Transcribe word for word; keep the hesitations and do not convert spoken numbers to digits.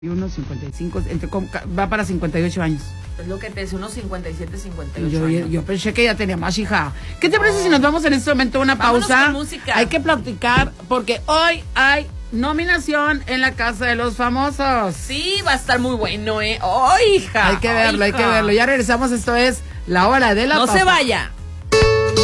Y unos cincuenta y cinco, entre, va para cincuenta y ocho años. Es lo que te dice, unos cincuenta y siete, cincuenta y ocho yo, años. Yo pensé que ya tenía más, hija. ¿Qué te parece si nos vamos en este momento a una Vámonos pausa? con música. Hay que platicar porque hoy hay nominación en la Casa de los Famosos. Sí, va a estar muy bueno, ¿eh? ¡Oh, hija! Hay que verlo, oh, hay que verlo. Ya regresamos, esto es La Hora de la No Papa. se vaya.